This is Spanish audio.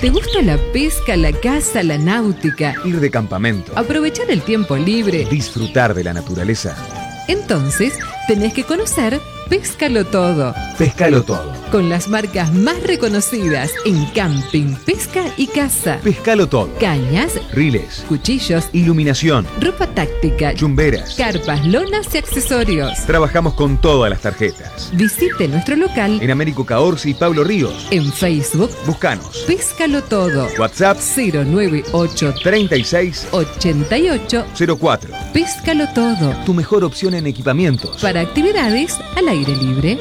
¿Te gusta la pesca, la caza, la náutica? Ir de campamento. ¿Aprovechar el tiempo libre? Disfrutar de la naturaleza. Entonces, tenés que conocer Péscalo Todo. Péscalo Todo. Con las marcas más reconocidas en camping, pesca y caza. Péscalo Todo. Cañas, riles, cuchillos, iluminación, ropa táctica, chumberas, carpas, lonas y accesorios. Trabajamos con todas las tarjetas. Visite nuestro local En Américo Caorsi y Pablo Ríos. en Facebook. Búscanos. Péscalo Todo. WhatsApp 098 36 88 04. Péscalo Todo. Tu mejor opción en equipamientos. Para actividades al aire libre.